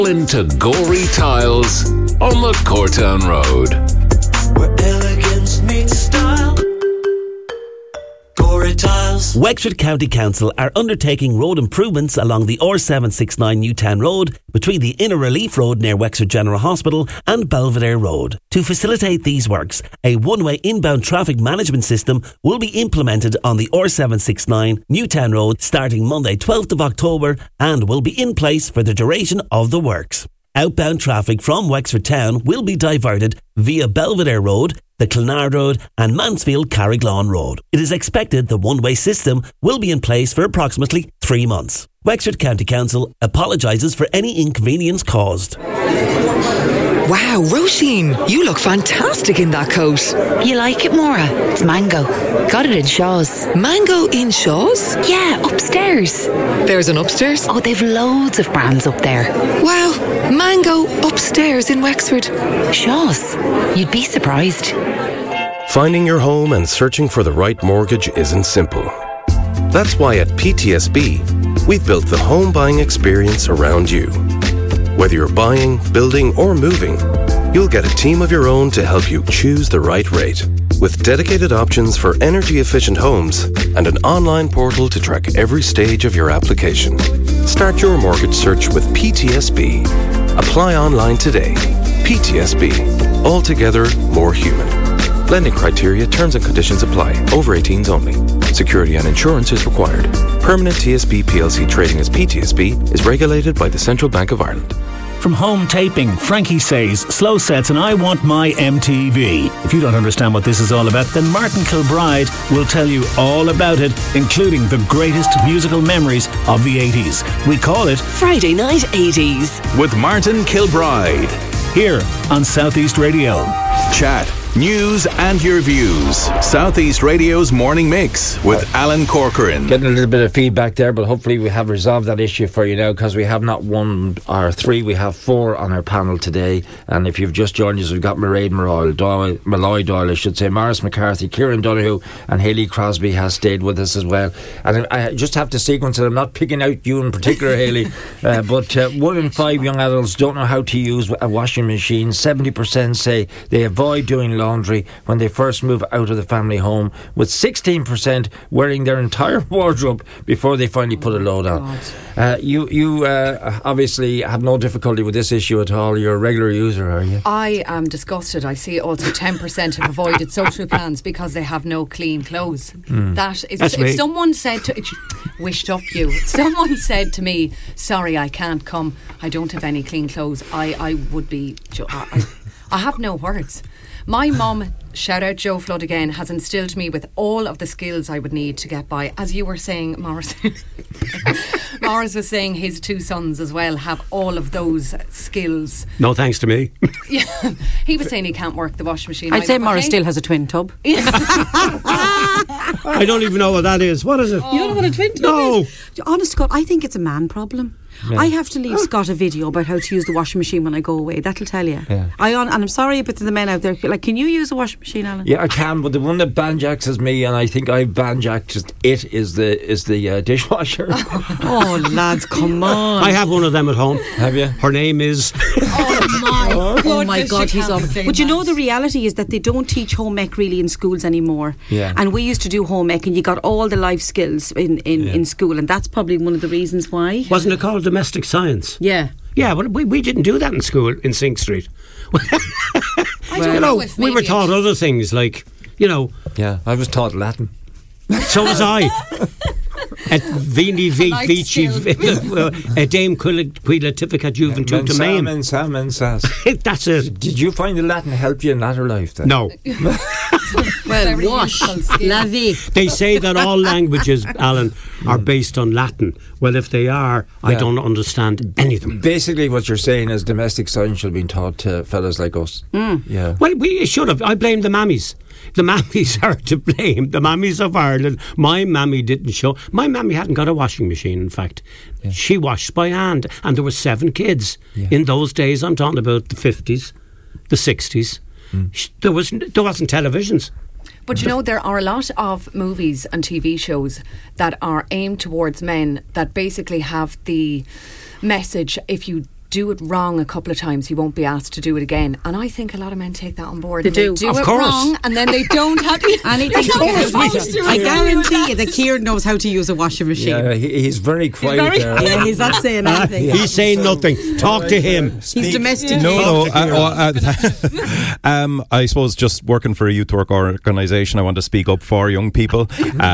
Into Gory Tiles on the Cortown Road. Where elegance meets style. Gory Tiles. Wexford County Council are undertaking road improvements along the R769 Newtown Road between the Inner Relief Road near Wexford General Hospital and Belvedere Road. To facilitate these works, a one-way inbound traffic management system will be implemented on the R769 Newtown Road starting Monday 12th of October and will be in place for the duration of the works. Outbound traffic from Wexford Town will be diverted via Belvedere Road, the Clonard Road and Mansfield Carriglawn Road. It is expected the one-way system will be in place for approximately 3 months. Wexford County Council apologises for any inconvenience caused. Wow, Roisin, you look fantastic in that coat. You like it, Maura? It's Mango. Got it in Shaw's. Mango in Shaw's? Yeah, upstairs. There's an upstairs? Oh, they've loads of brands up there. Wow, Mango upstairs in Wexford. Shaw's. You'd be surprised. Finding your home and searching for the right mortgage isn't simple. That's why at PTSB, we've built the home buying experience around you. Whether you're buying, building, or moving, you'll get a team of your own to help you choose the right rate. With dedicated options for energy-efficient homes and an online portal to track every stage of your application. Start your mortgage search with PTSB. Apply online today. PTSB. Altogether more human. Lending criteria, terms and conditions apply. Over 18s only. Security and insurance is required. Permanent TSB PLC trading as PTSB is regulated by the Central Bank of Ireland. From home taping, Frankie Says, Slow Sets and I Want My MTV. If you don't understand what this is all about, then Martin Kilbride will tell you all about it, including the greatest musical memories of the 80s. We call it Friday Night 80s with Martin Kilbride. Here on Southeast Radio. Chat, news and your views. Southeast Radio's Morning Mix with Alan Corcoran. Getting a little bit of feedback there, but hopefully we have resolved that issue for you now, because we have not one or three, we have four on our panel today. And if you've just joined us, we've got Mairead Malloy Doyle, I should say, Maurice McCarthy, Kieran Donoghue and Hayley Crosby has stayed with us as well. And I just have to sequence it. I'm not picking out you in particular, Hayley, but 1 in 5 young adults don't know how to use a washing machine. 70% say they avoid doing laundry when they first move out of the family home, with 16% wearing their entire wardrobe before they finally put a load on. You obviously have no difficulty with this issue at all. You're a regular user, are you? I am disgusted. I see also 10% have avoided social plans because they have no clean clothes. That is, That's if me. someone said to wished up you, if someone said to me, sorry, I can't come, I don't have any clean clothes, I would be I have no words. My mum, shout out Joe Flood again, has instilled me with all of the skills I would need to get by. As you were saying, Maurice, Maurice was saying his 2 sons as well have all of those skills. No thanks to me. Yeah, he was saying he can't work the washing machine. I'd say Maurice still has a twin tub. I don't even know what that is. What is it? You don't know what a twin tub is? Honest to God, I think it's a man problem. Yeah. I have to leave Scott a video about how to use the washing machine when I go away. That'll tell you. Yeah. And I'm sorry about the men out there. Like, can you use a washing machine, Alan? Yeah, I can, but the one that banjacks is me, and I think I've banjacked it is the dishwasher. Oh, lads, come on. I have one of them at home. Have you? Her name is... Oh my God, he's on. But you know, the reality is that they don't teach home ec really in schools anymore. Yeah. And we used to do home ec, and you got all the life skills in school, and that's probably one of the reasons why. Wasn't it called domestic science? Yeah. Yeah, but we didn't do that in school in Sink Street. I don't know if we were taught other things like, Yeah, I was taught Latin. So was I. At Vini Vici Dame Quilatifica Juventutum Main. That's it. Did you find the Latin help you in latter life then? No. Well, wash, lave. They say that all languages, Alan, are based on Latin. Well, if they are, I don't understand any of them. Basically what you're saying is domestic science should have been taught to fellas like us. Yeah. Well, we should have. I blame the mammies. The mammies are to blame. The mammies of Ireland. My mammy didn't show. My mammy hadn't got a washing machine, in fact. Yeah. She washed by hand. And there were 7 kids. Yeah. In those days, I'm talking about the 50s, the 60s. There wasn't televisions. But you know, there are a lot of movies and TV shows that are aimed towards men that basically have the message, if you do it wrong a couple of times, he won't be asked to do it again. And I think a lot of men take that on board. They and do. They do Of it course. wrong, and then they don't have anything. I guarantee you that Kieran knows how to use a washing machine. Yeah, he's very quiet there. Yeah, he's not saying anything. He's saying nothing. Talk to him. He's domestic. No. I suppose just working for a youth work organisation, I want to speak up for young people.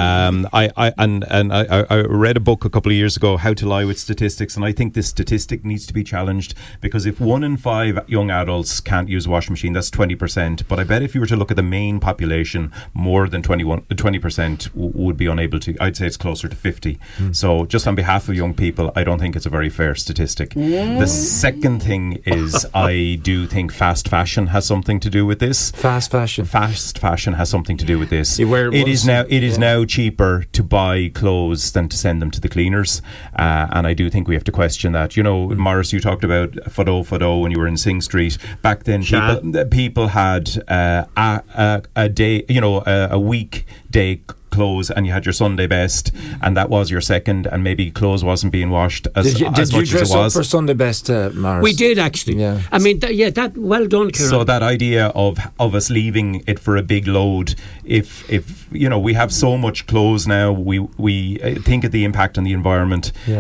I read a book a couple of years ago, How to Lie with Statistics, and I think this statistic needs to be challenged, because if 1 in 5 young adults can't use a washing machine, that's 20%. But I bet if you were to look at the main population, more than 20% would be unable to. I'd say it's closer to 50. So just on behalf of young people, I don't think it's a very fair statistic. The second thing is I do think fast fashion has something to do with this. Fast fashion has something to do with this. It is now cheaper to buy clothes than to send them to the cleaners, and I do think we have to question that. You know, Morris, you talked about Photo when you were in Sing Street. Back then, people had a day, a weekday clothes, and you had your Sunday best, and that was your second, and maybe clothes wasn't being washed as much as it was. Did you dress up for Sunday best, Morris? We did, actually. Yeah. I mean, that well done, Kieran. So that idea of us leaving it for a big load, if we have so much clothes now, we think of the impact on the environment. Yeah.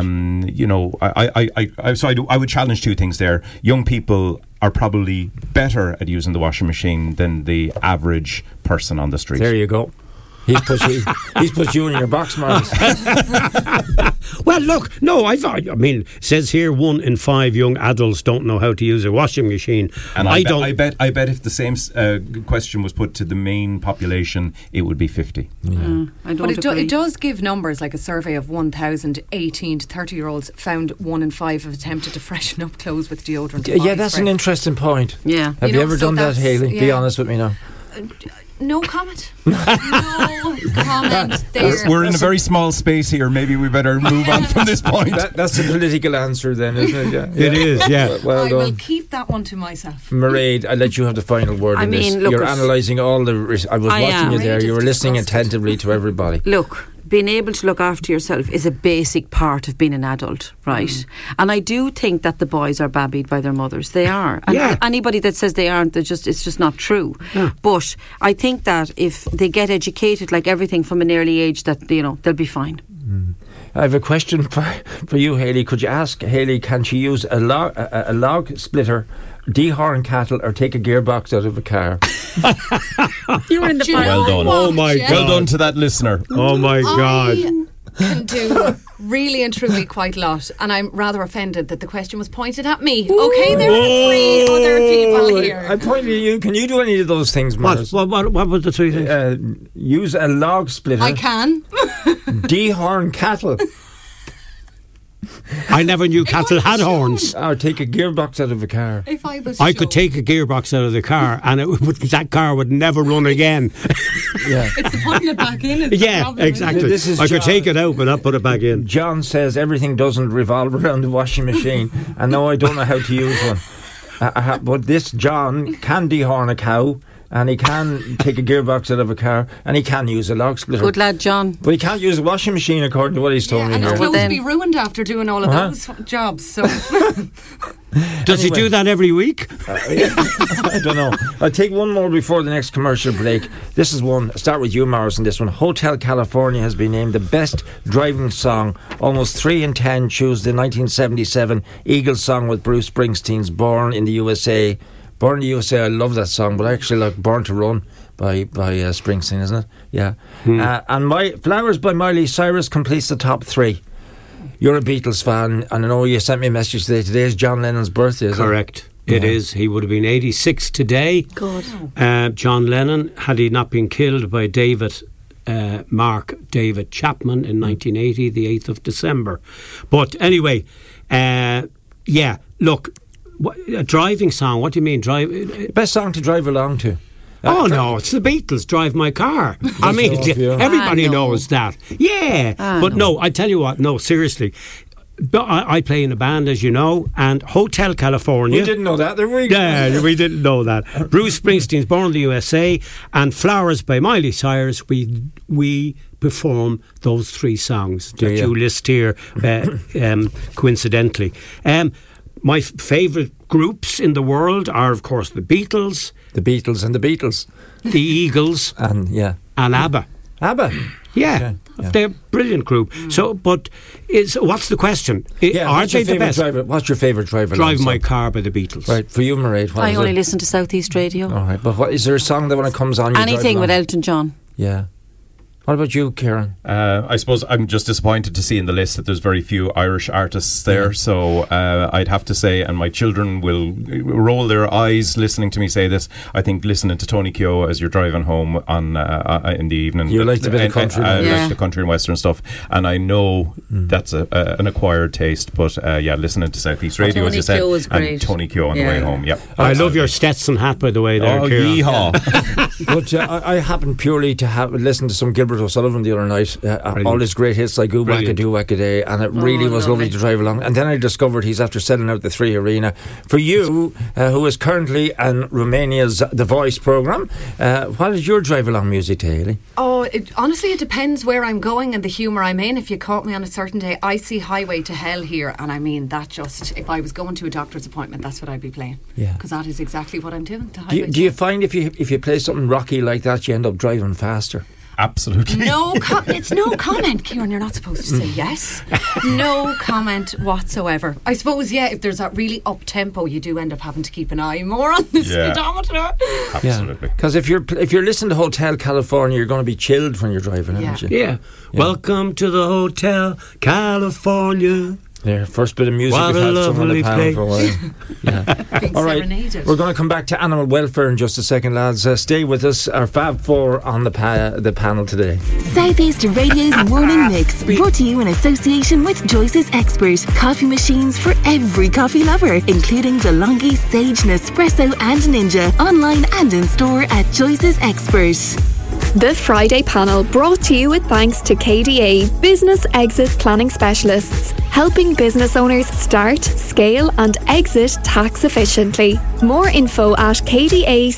I would challenge two things there. Young people are probably better at using the washing machine than the average person on the street. There you go. He's put you in your box, Morris. Well, look, no, I mean, it says here 1 in 5 young adults don't know how to use a washing machine. And I bet if the same question was put to the main population, it would be 50. Yeah. But it does give numbers, like a survey of 1,000 18 to 30-year-olds found 1 in 5 have attempted to freshen up clothes with deodorant. Yeah, that's an interesting point. Yeah. Have you ever done that, Hayley? Be honest with me now. No comment. No comment there. We're in a very small space here. Maybe we better move on from this point. That's a political answer then, isn't it? Yeah. It is, yeah. Well done. I will keep that one to myself. Mairead, I'll let you have the final word on this. You're analysing all the... I was watching you there. You were listening attentively to everybody. Look, being able to look after yourself is a basic part of being an adult, right? And I do think that the boys are babbied by their mothers. They are. And anybody that says they aren't, it's just not true. Yeah. But I think that if they get educated like everything from an early age, that they'll be fine. I have a question for you, Hayley. Could you ask Hayley, can she use a log splitter, dehorn cattle, or take a gearbox out of a car? You're in the Well done. Oh my God. Well done to that listener. Oh my God. I can do really and truly quite a lot, and I'm rather offended that the question was pointed at me. Okay, there are 3 other people here. I pointed at you. Can you do any of those things, Morris? What were the 3 things? Use a log splitter. I can. Dehorn cattle. I never knew cattle had horns. Or take a gearbox out of a car. If I could take a gearbox out of the car, and that car would never run again. Yeah. It's the putting it back in. Yeah, exactly. I could take it out, but not put it back in. John says everything doesn't revolve around the washing machine, and no, I don't know how to use one. But this John can dehorn a cow, and he can take a gearbox out of a car, and he can use a log splitter. Good lad, John. But he can't use a washing machine, according to what he's told me. And his clothes will be ruined after doing all of those jobs. So, does he do that every week? I don't know. I'll take one more before the next commercial break. This is one. I'll start with you, Morris, on this one. Hotel California has been named the best driving song. Almost 3 in 10 choose the 1977 Eagles song with Bruce Springsteen's Born in the USA. Born in the USA, I love that song, but I actually like Born to Run by Springsteen, isn't it? Yeah. And Flowers by Miley Cyrus completes the top 3. You're a Beatles fan, and I know you sent me a message today. Today is John Lennon's birthday, isn't it? Correct. It is. He would have been 86 today. God. John Lennon, had he not been killed by Mark David Chapman in 1980, the 8th of December. But anyway, look, a driving song, what do you mean? Best song to drive along to. No, it's the Beatles, Drive My Car. I mean, everybody knows that. Yeah. But no, I tell you what, no, seriously. I play in a band, as you know, and Hotel California. We didn't know that, did we? Yeah, we didn't know that. Bruce Springsteen's Born in the USA and Flowers by Miley Cyrus. We perform those 3 songs that you list here, coincidentally. My favourite groups in the world are, of course, the Beatles. The Beatles and the Beatles. The Eagles. And ABBA. ABBA? Yeah. They're a brilliant group. So, but what's the question? Are they the best? What's your favourite driver? Drive My Car by the Beatles. Right, for you, Mairead, what I is only it? listen to Southeast Radio. All right, but is there a song that when it comes on you anything drive with along? Elton John? Yeah. What about you, Kieran? I suppose I'm just disappointed to see in the list that there's very few Irish artists there. So I'd have to say, and my children will roll their eyes listening to me say this, I think listening to Tony Keogh as you're driving home on in the evening. You like the bit of country? I like the country and western stuff. And I know that's an acquired taste, but listening to Southeast Radio, as you said, and Tony Keogh on the way home. Yep. I love your Stetson hat, by the way, there, Kieran. Yeehaw. But I happened purely to have listened to some Gilbert O'Sullivan the other night, all his great hits like Goo Wackadoo Wackaday, and it really was lovely to drive along. And then I discovered he's after selling out the 3 Arena. For you, who is currently in Romania's The Voice programme, what is your drive along music to, Hayley? Oh, honestly, it depends where I'm going and the humour I'm in. If you caught me on a certain day, I see Highway to Hell here, and I mean that just, if I was going to a doctor's appointment, that's what I'd be playing. Yeah. Because that is exactly what I'm doing. Do you find if you play something rocky like that, you end up driving faster? Absolutely. It's no comment, Kieran. You're not supposed to say yes. No comment whatsoever. I suppose, if there's that really up tempo, you do end up having to keep an eye more on the speedometer. Absolutely. Because if you're listening to Hotel California, you're going to be chilled when you're driving, aren't you? Yeah. Welcome to the Hotel California. Yeah, first bit of music we've had someone on the panel for a while. All right, we're going to come back to animal welfare in just a second, lads. Stay with us. Our Fab Four on the panel today. Southeast Radio's Morning Mix, brought to you in association with Joyce's Expert. Coffee machines for every coffee lover, including DeLonghi, Sage, Nespresso and Ninja. Online and in store at Joyce's Expert. The Friday panel brought to you with thanks to KDA, Business Exit Planning Specialists, helping business owners start, scale and exit tax efficiently. More info at kdacc.ie.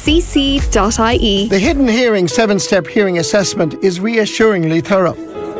The Hidden Hearing 7-step hearing assessment is reassuringly thorough.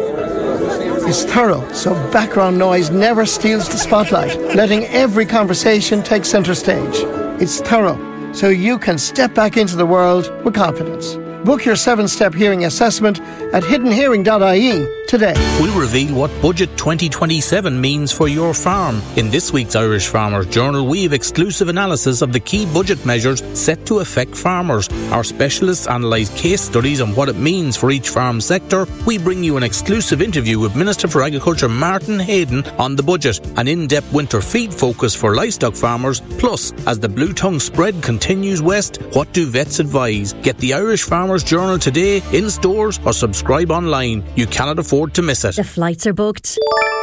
It's thorough, so background noise never steals the spotlight, letting every conversation take centre stage. It's thorough, so you can step back into the world with confidence. Book your 7-step hearing assessment at hiddenhearing.ie today. We'll reveal what Budget 2027 means for your farm. In this week's Irish Farmers Journal, we have exclusive analysis of the key budget measures set to affect farmers. Our specialists analyse case studies on what it means for each farm sector. We bring you an exclusive interview with Minister for Agriculture Martin Hayden on the budget, an in-depth winter feed focus for livestock farmers. Plus, as the blue tongue spread continues west, what do vets advise? Get the Irish Farmers Journal today in stores or subscribe online. You cannot afford to miss it. The flights are booked.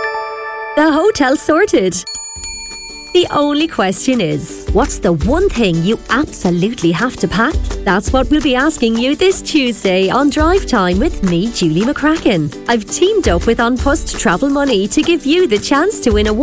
The hotel's sorted. The only question is, what's the one thing you absolutely have to pack? That's what we'll be asking you this Tuesday on Drive Time with me, Julie McCracken. I've teamed up with An Post Travel Money to give you the chance to win a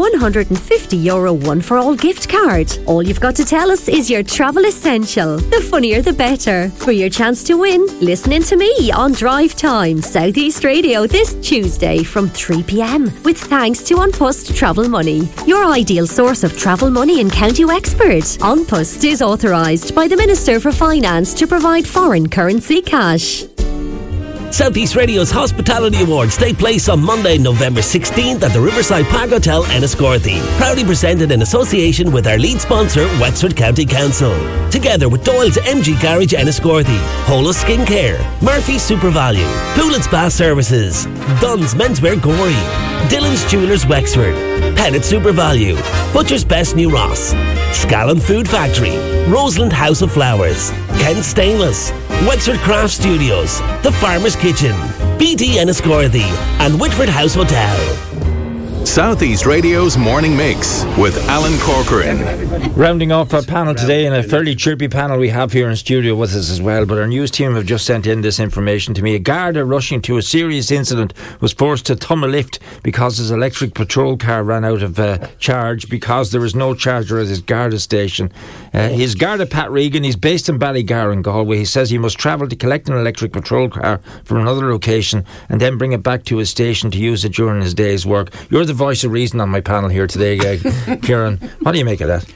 €150 one-for-all gift card. All you've got to tell us is your travel essential. The funnier the better. For your chance to win, listen in to me on Drive Time, Southeast Radio this Tuesday from 3 p.m. with thanks to An Post Travel Money, your ideal source of travel money in County Wexford. An Post is authorised by the Minister for Finance to provide foreign currency cash. Southeast Radio's Hospitality Awards take place on Monday, November 16th at the Riverside Park Hotel, Enniscorthy. Proudly presented in association with our lead sponsor, Wexford County Council. Together with Doyle's MG Garage, Enniscorthy, Hola Skincare, Murphy's Super Value, Poulet's Spa Services, Dunn's Menswear Gorey, Dillon's Jewelers Wexford, Pettit Super Value, Butcher's Best New Ross, Scallon Food Factory, Roseland House of Flowers, Kent Stainless, Wexford Craft Studios, The Farmer's Kitchen, BT Enniscorthy and Whitford House Hotel. Southeast Radio's Morning Mix with Alan Corcoran. Rounding off our panel today, and a fairly chirpy panel we have here in studio with us as well, but our news team have just sent in this information to me. A Garda rushing to a serious incident was forced to thumb a lift because his electric patrol car ran out of charge because there was no charger at his Garda station. His Garda Pat Regan, he's based in Ballygar in Galway. He says he must travel to collect an electric patrol car from another location and then bring it back to his station to use it during his day's work. You're the voice of reason on my panel here today, Kieran. What do you make of that?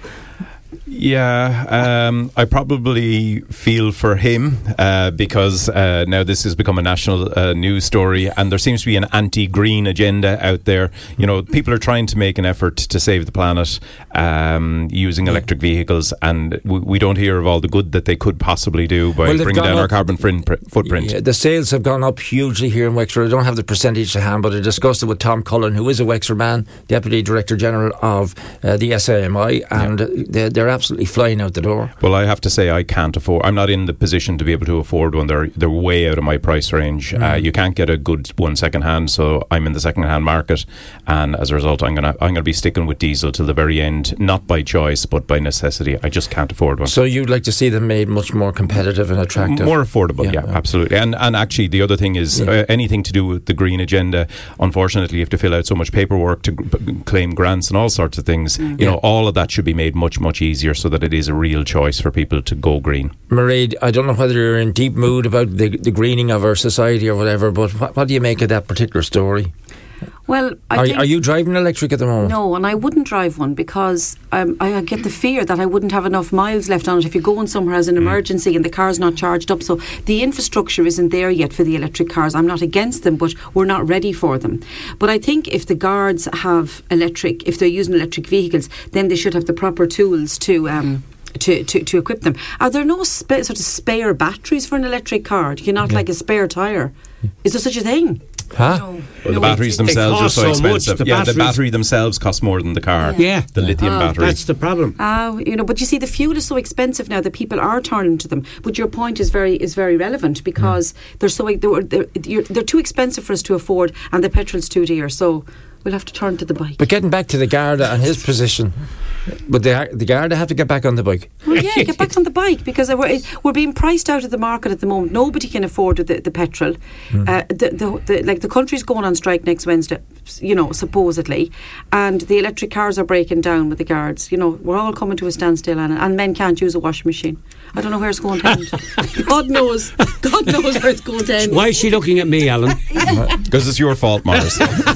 Yeah, I probably feel for him because now this has become a national news story, and there seems to be an anti-green agenda out there. You know, people are trying to make an effort to save the planet using electric vehicles, and we don't hear of all the good that they could possibly do by bringing down our carbon footprint. Yeah, the sales have gone up hugely here in Wexford. I don't have the percentage to hand, but I discussed it with Tom Cullen, who is a Wexford man, Deputy Director General of the SAMI, and they're absolutely flying out the door. Well, I have to say I can't afford. I'm not in the position to be able to afford one. They're way out of my price range. You can't get a good one second hand, so I'm in the second hand market, and as a result, I'm gonna be sticking with diesel till the very end, not by choice but by necessity. I just can't afford one. So you'd like to see them made much more competitive and attractive, more affordable? Yeah, absolutely. And actually, the other thing is anything to do with the green agenda. Unfortunately, you have to fill out so much paperwork to claim grants and all sorts of things. You know, all of that should be made much easier, so that it is a real choice for people to go green. Mairead, I don't know whether you're in deep mood about the greening of our society or whatever, but what do you make of that particular story? Well, are you driving electric at the moment? No, and I wouldn't drive one because I get the fear that I wouldn't have enough miles left on it if you're going somewhere as an emergency and the car's not charged up. So the infrastructure isn't there yet for the electric cars. I'm not against them, but we're not ready for them. But I think if the guards have electric, if they're using electric vehicles, then they should have the proper tools to equip them. Are there no sort of spare batteries for an electric car? You not like a spare tyre? Is there such a thing? Huh? Well, the batteries themselves are so expensive. The battery themselves cost more than the car. Yeah. The lithium battery. That's the problem. But you see, the fuel is so expensive now that people are turning to them. But your point is very relevant because they're too expensive for us to afford, and the petrol's too dear. So we'll have to turn to the bike. But getting back to the Garda and his position, but the Garda have to get back on the bike. Well, yeah, get back on the bike because we're being priced out of the market at the moment. Nobody can afford the petrol. The country's going on strike next Wednesday, supposedly, and the electric cars are breaking down with the guards. We're all coming to a standstill, and men can't use a washing machine. I don't know where it's going to end. God knows where it's going to end. Why is she looking at me, Alan? Because it's your fault, Morris.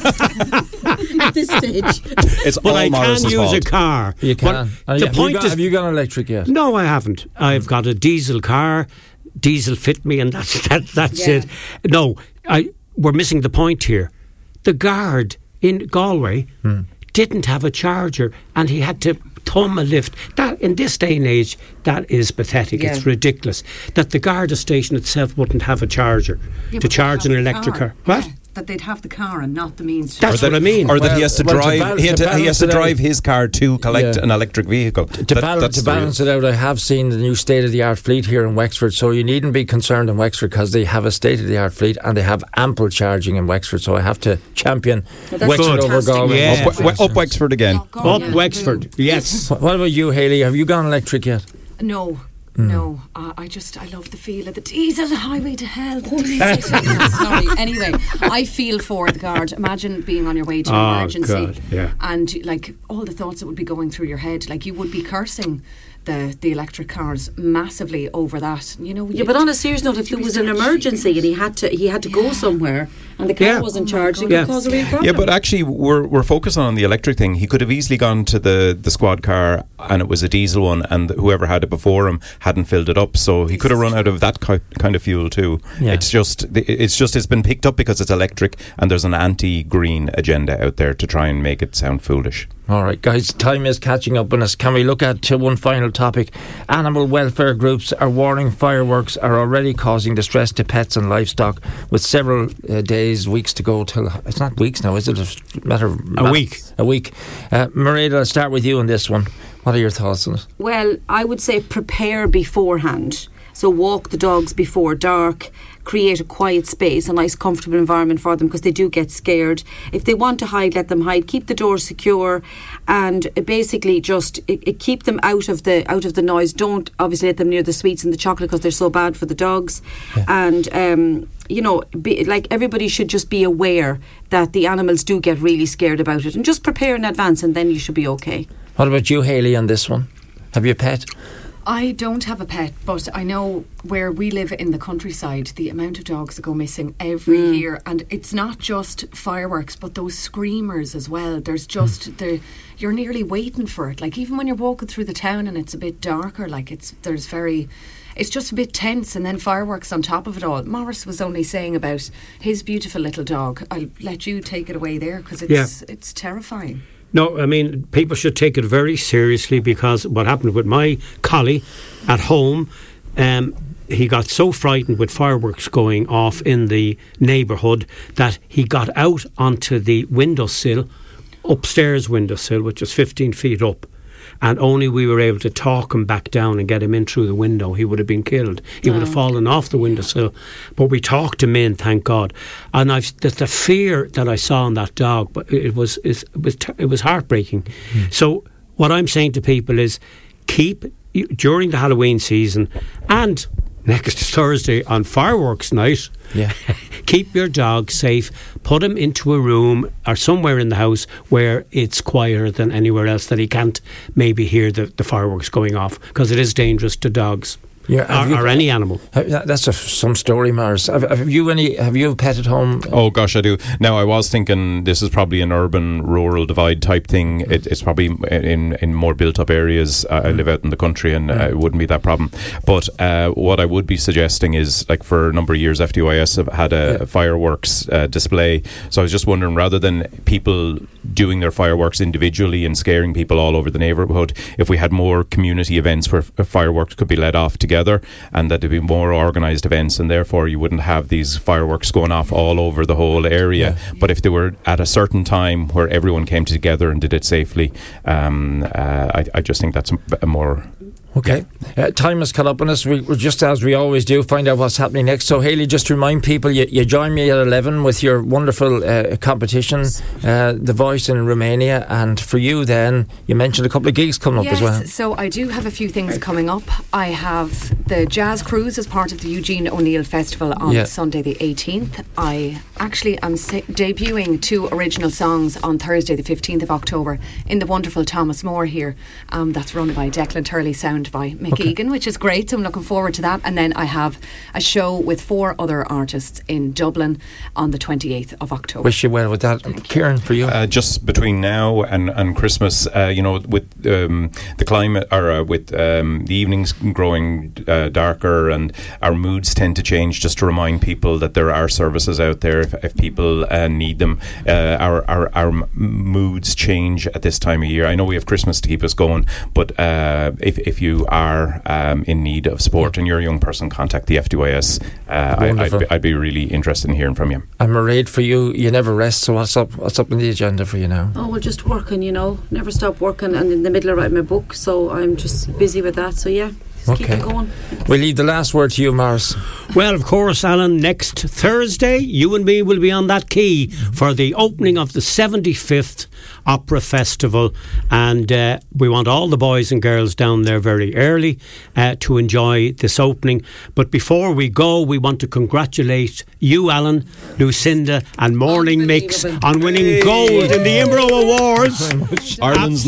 At this stage. But I can use a car. You can. Have you got an electric yet? No, I haven't. I've got a diesel car. Diesel fit me, and that's it. No, we're missing the point here. The guard in Galway didn't have a charger, and he had to thumb a lift. That, in this day and age, that is pathetic. It's ridiculous that the Garda station itself wouldn't have a charger to charge an electric car. What? That they'd have the car and not the means. That's what I mean. Or that he has to drive. He has to drive his car to collect an electric vehicle. To balance it out, I have seen the new state-of-the-art fleet here in Wexford. So you needn't be concerned in Wexford because they have a state-of-the-art fleet and they have ample charging in Wexford. So I have to champion Wexford over Galway. Yeah. Up Wexford again. Up Wexford. Yes. What about you, Hayley? Have you gone electric yet? No. No, I love the feel of the diesel highway to hell. Sorry. Anyway, I feel for the guard. Imagine being on your way to an emergency, and like all the thoughts that would be going through your head. Like you would be cursing the electric cars massively over that. But on a serious note, if there was an emergency and he had to go somewhere and the car wasn't charged, it could cause a real problem. Yeah, but actually we're focusing on the electric thing. He could have easily gone to the squad car and it was a diesel one, and whoever had it before him hadn't filled it up, so he could have run out of that kind of fuel too. It's been picked up because it's electric, and there's an anti-green agenda out there to try and make it sound foolish. Alright guys, time is catching up on us. Can we look at one final topic? Animal welfare groups are warning fireworks are already causing distress to pets and livestock, with several weeks to go till... It's not weeks now, is it? A matter of a week. Mairead, I'll start with you on this one. What are your thoughts on it? Well, I would say prepare beforehand. So walk the dogs before dark, create a quiet space, a nice comfortable environment for them, because they do get scared. If they want to hide, let them hide. Keep the door secure, and basically just keep them out of the noise. Don't obviously let them near the sweets and the chocolate because they're so bad for the dogs. And everybody should just be aware that the animals do get really scared about it, and just prepare in advance, and then you should be okay. What about you, Hayley, on this one? Have you a pet? I don't have a pet, but I know where we live in the countryside, the amount of dogs that go missing every year, and it's not just fireworks, but those screamers as well. There's just you're nearly waiting for it. Like even when you're walking through the town and it's a bit darker, like it's just a bit tense, and then fireworks on top of it all. Morris was only saying about his beautiful little dog. I'll let you take it away there because it's terrifying. No, I mean, people should take it very seriously, because what happened with my collie at home, he got so frightened with fireworks going off in the neighbourhood that he got out onto the windowsill, upstairs windowsill, which was 15 feet up. And only we were able to talk him back down and get him in through the window. He would have been killed. He would have fallen off the windowsill. But we talked him in, thank God. And the fear that I saw in that dog, but it was heartbreaking. So what I'm saying to people is, during the Halloween season and next Thursday on fireworks night, keep your dog safe. Put him into a room or somewhere in the house where it's quieter than anywhere else, that he can't maybe hear the fireworks going off, because it is dangerous to dogs. Or any animal. That's some story, Mars. Have you a pet at home? Oh gosh, I do. Now I was thinking this is probably an urban-rural divide type thing. It's probably in more built-up areas. I live out in the country, and it wouldn't be that problem. But what I would be suggesting is, like, for a number of years, FDYS have had a fireworks display. So I was just wondering, rather than people doing their fireworks individually and scaring people all over the neighbourhood, if we had more community events where fireworks could be let off together, and that there'd be more organised events, and therefore you wouldn't have these fireworks going off all over the whole area. But if they were at a certain time where everyone came together and did it safely, I just think that's a more... Okay. Time has caught up on us. We're just, as we always do, find out what's happening next. So, Hayley, just to remind people, you join me at 11 with your wonderful competition, The Voice in Romania. And for you then, you mentioned a couple of gigs coming up as well. Yes, so I do have a few things coming up. I have the Jazz Cruise as part of the Eugene O'Neill Festival on Sunday the 18th. I actually am debuting 2 original songs on Thursday the 15th of October in the wonderful Thomas More here. That's run by Declan Turley, sound by Mick Egan, which is great, so I'm looking forward to that. And then I have a show with 4 other artists in Dublin on the 28th of October. Wish you well with that. Kieran, for you? Just between now and Christmas, with the climate, or with the evenings growing darker, and our moods tend to change, just to remind people that there are services out there if people need them. Our moods change at this time of year. I know we have Christmas to keep us going, but if you are in need of support and you're a young person, contact the FDYS. I'd be really interested in hearing from you. And Mairead, for you, you never rest, so what's up in the agenda for you now? Oh, well, just working, never stop working, and in the middle of writing my book, so I'm just busy with that, so keep it going. We'll leave the last word to you, Morris. Well, of course, Alan, next Thursday you and me will be on that quay for the opening of the 75th Opera Festival, and we want all the boys and girls down there very early to enjoy this opening. But before we go, we want to congratulate you, Alan, Lucinda and Morning Mix on winning gold in the Imbro Awards. Ireland's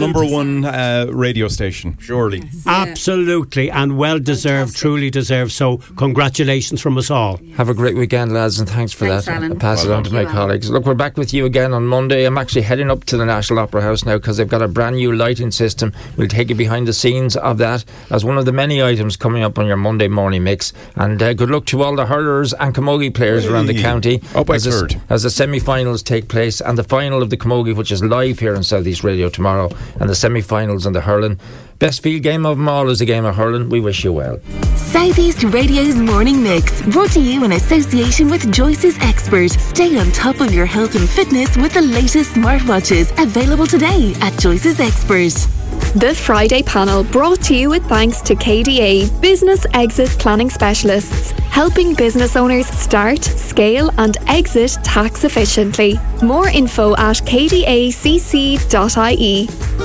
#1 radio station, surely. Absolutely, and well deserved, truly deserved. So congratulations from us all. Have a great weekend, lads, and thanks for that. Alan. I'll pass it on to my colleagues. Look, we're back with you again on Monday. I'm actually heading up to the National Opera House now, because they've got a brand new lighting system. We'll take you behind the scenes of that as one of the many items coming up on your Monday morning mix. And good luck to all the hurlers and camogie players around the county as the semi-finals take place, and the final of the camogie, which is live here on South East Radio tomorrow, and the semi-finals and the hurling. Best field game of them all is the game of hurling. We wish you well. South East Radio's Morning Mix, brought to you in association with Joyce's Expert. Stay on top of your health and fitness with the latest smartwatches, available today at Joyce's Expert. The Friday panel brought to you with thanks to KDA, Business Exit Planning Specialists, helping business owners start, scale and exit tax efficiently. More info at kdacc.ie.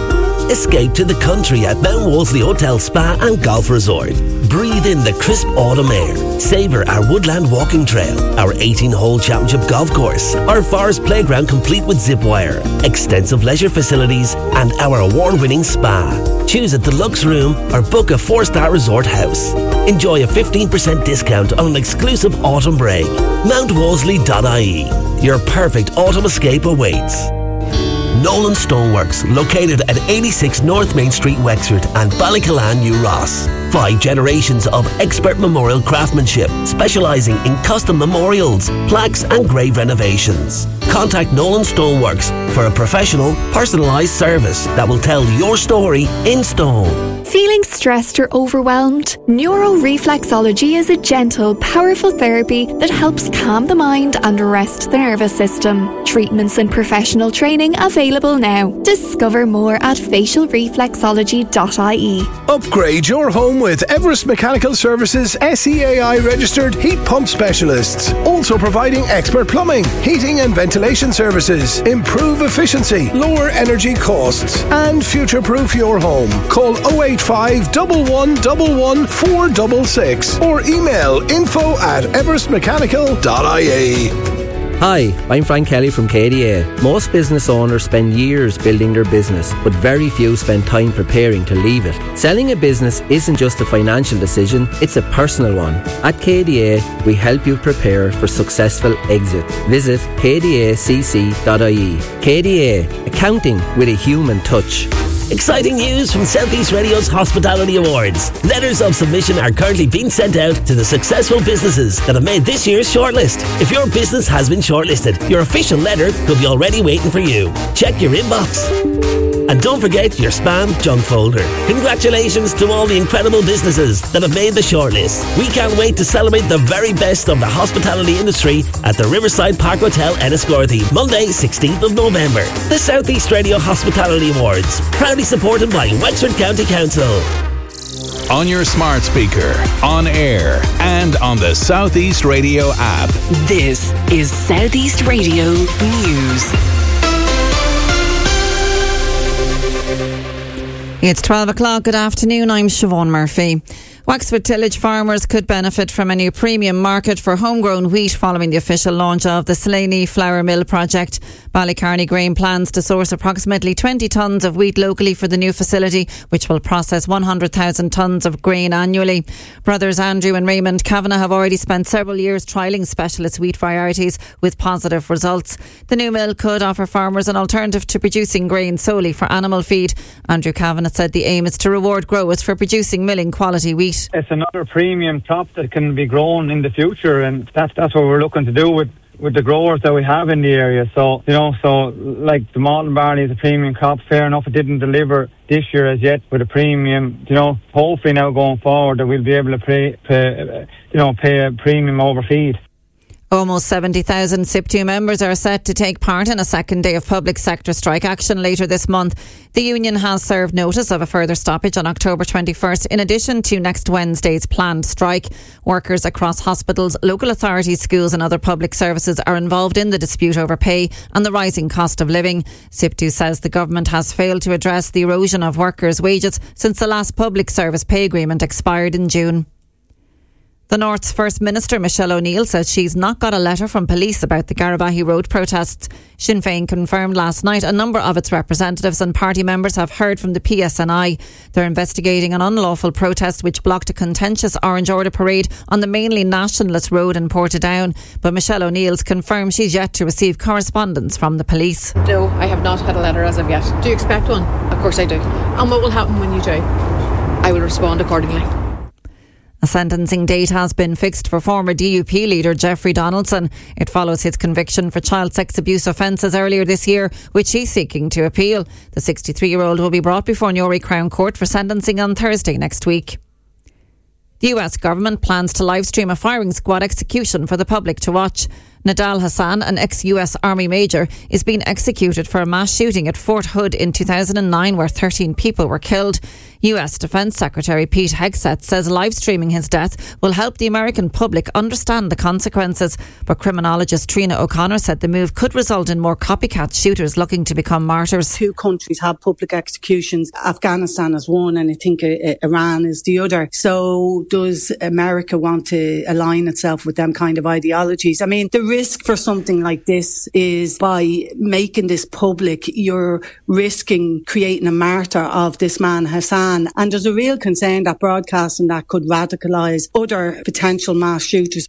Escape to the country at Mount Wolseley Hotel Spa and Golf Resort. Breathe in the crisp autumn air. Savour our woodland walking trail, our 18-hole championship golf course, our forest playground complete with zip wire, extensive leisure facilities, and our award-winning spa. Choose a deluxe room or book a 4-star resort house. Enjoy a 15% discount on an exclusive autumn break. MountWolseley.ie. Your perfect autumn escape awaits. Nolan Stoneworks, located at 86 North Main Street, Wexford, and Ballycalan, New Ross. 5 generations of expert memorial craftsmanship, specialising in custom memorials, plaques and grave renovations. Contact Nolan Stoneworks for a professional, personalised service that will tell your story in stone. Feeling stressed or overwhelmed? Neuroreflexology is a gentle, powerful therapy that helps calm the mind and rest the nervous system. Treatments and professional training available now. Discover more at facialreflexology.ie. Upgrade your home with Everest Mechanical Services SEAI registered heat pump specialists. Also providing expert plumbing, heating and ventilation services. Improve efficiency, lower energy costs and future-proof your home. Call 085 1111 466 or email info@everestmechanical.ie. Hi, I'm Frank Kelly from KDA. Most business owners spend years building their business, but very few spend time preparing to leave it. Selling a business isn't just a financial decision, it's a personal one. At KDA, we help you prepare for successful exit. Visit kdacc.ie. KDA, accounting with a human touch. Exciting news from South East Radio's Hospitality Awards. Letters of submission are currently being sent out to the successful businesses that have made this year's shortlist. If your business has been shortlisted, your official letter could be already waiting for you. Check your inbox. And don't forget your spam junk folder. Congratulations to all the incredible businesses that have made the shortlist. We can't wait to celebrate the very best of the hospitality industry at the Riverside Park Hotel, Enniscorthy, Monday, 16th of November. The South East Radio Hospitality Awards, proudly supported by Wexford County Council. On your smart speaker, on air, and on the South East Radio app. This is South East Radio News. It's 12 o'clock. Good afternoon. I'm Siobhan Murphy. Wexford tillage farmers could benefit from a new premium market for homegrown wheat following the official launch of the Slaney Flour Mill project. Ballycarney Grain plans to source approximately 20 tonnes of wheat locally for the new facility, which will process 100,000 tonnes of grain annually. Brothers Andrew and Raymond Kavanagh have already spent several years trialling specialist wheat varieties with positive results. The new mill could offer farmers an alternative to producing grain solely for animal feed. Andrew Kavanagh said the aim is to reward growers for producing milling quality wheat. It's another premium crop that can be grown in the future, and that's what we're looking to do with the growers that we have in the area. So, like the malting barley is a premium crop. Fair enough, it didn't deliver this year as yet with a premium. Hopefully now going forward that we'll be able to pay a premium over feed. Almost 70,000 SIP2 members are set to take part in a second day of public sector strike action later this month. The union has served notice of a further stoppage on October 21st, in addition to next Wednesday's planned strike. Workers across hospitals, local authorities, schools and other public services are involved in the dispute over pay and the rising cost of living. SIP2 says the government has failed to address the erosion of workers' wages since the last public service pay agreement expired in June. The North's First Minister, Michelle O'Neill, says she's not got a letter from police about the Garabahie Road protests. Sinn Féin confirmed last night a number of its representatives and party members have heard from the PSNI. They're investigating an unlawful protest which blocked a contentious Orange Order parade on the mainly nationalist road in Portadown. But Michelle O'Neill's confirmed she's yet to receive correspondence from the police. No, I have not had a letter as of yet. Do you expect one? Of course I do. And what will happen when you do? I will respond accordingly. A sentencing date has been fixed for former DUP leader Jeffrey Donaldson. It follows his conviction for child sex abuse offences earlier this year, which he's seeking to appeal. The 63-year-old will be brought before Newry Crown Court for sentencing on Thursday next week. The US government plans to livestream a firing squad execution for the public to watch. Nadal Hassan, an ex-US Army major, is being executed for a mass shooting at Fort Hood in 2009 where 13 people were killed. US Defence Secretary Pete Hegseth says live streaming his death will help the American public understand the consequences. But criminologist Trina O'Connor said the move could result in more copycat shooters looking to become martyrs. Two countries have public executions. Afghanistan is one and I think Iran is the other. So does America want to align itself with them kind of ideologies? I mean, the risk for something like this is by making this public, you're risking creating a martyr of this man Hassan. And there's a real concern that broadcasting that could radicalise other potential mass shooters.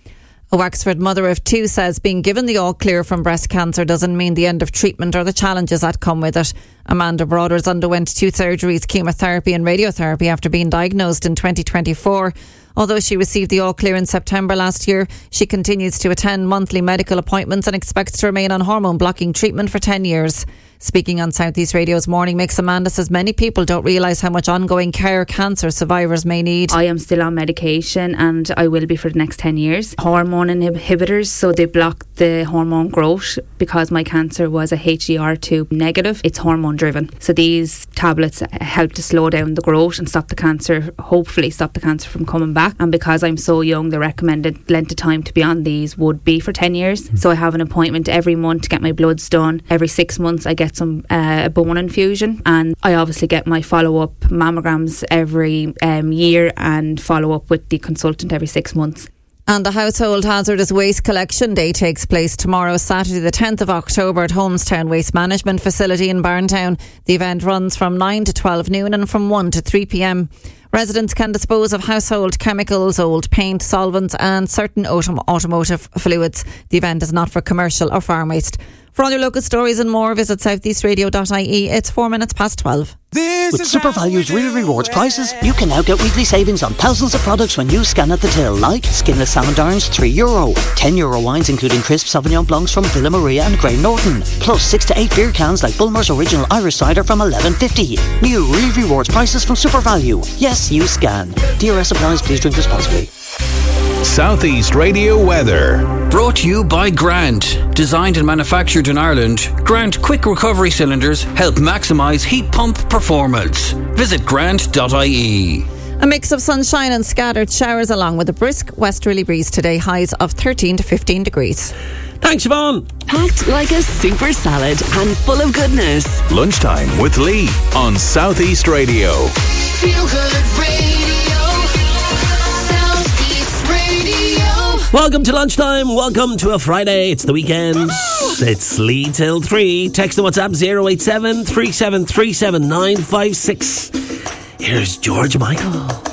A Wexford mother of two says being given the all clear from breast cancer doesn't mean the end of treatment or the challenges that come with it. Amanda Broaders underwent 2 surgeries, chemotherapy and radiotherapy after being diagnosed in 2024. Although she received the all clear in September last year, she continues to attend monthly medical appointments and expects to remain on hormone blocking treatment for 10 years. Speaking on South East Radio's Morning Mix, Amanda says many people don't realise how much ongoing care cancer survivors may need. I am still on medication and I will be for the next 10 years. Hormone inhibitors, so they block the hormone growth because my cancer was a HER2 negative. It's hormone driven. So these tablets help to slow down the growth and stop the cancer, hopefully stop the cancer from coming back. And because I'm so young, the recommended length of time to be on these would be for 10 years. So I have an appointment every month to get my bloods done. Every 6 months I get some bone infusion, and I obviously get my follow-up mammograms every year and follow up with the consultant every 6 months. And the Household Hazardous Waste Collection Day takes place tomorrow, Saturday the 10th of October at Holmestown Waste Management Facility in Barntown. The event runs from 9 to 12 noon and from 1 to 3 p.m. Residents can dispose of household chemicals, old paint, solvents and certain automotive fluids. The event is not for commercial or farm waste. For all your local stories and more, visit southeastradio.ie. It's 4 minutes past 12. With Super Value's Real Rewards prices, you can now get weekly savings on thousands of products when you scan at the till, like skinless salmon darns €3, €10 wines including crisp Sauvignon Blancs from Villa Maria and Graham Norton, plus 6 to 8 beer cans like Bulmer's Original Irish Cider from $11.50. New Real Rewards prices from Super Value. Yes, you scan. DRS applies. Please drink responsibly. Southeast Radio weather. Brought to you by Grant. Designed and manufactured in Ireland, Grant quick recovery cylinders help maximise heat pump performance. Visit grant.ie. A mix of sunshine and scattered showers along with a brisk westerly breeze today, highs of 13 to 15 degrees. Thanks, Siobhan. Packed like a super salad and full of goodness. Lunchtime with Lee on Southeast Radio. Feel good radio. Southeast Radio. Welcome to lunchtime. Welcome to a Friday. It's the weekend. It's Lee till 3. Text and WhatsApp 087 373 7956. Here's George Michael.